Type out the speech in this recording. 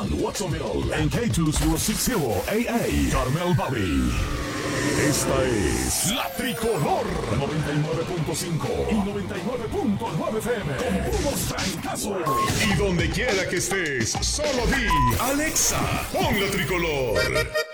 Watsonville en K2060AA Carmel Valley. Esta es la Tricolor 99.5 y 99.9 FM con puros trancazos. Y donde quiera que estés, solo di Alexa, pon la Tricolor.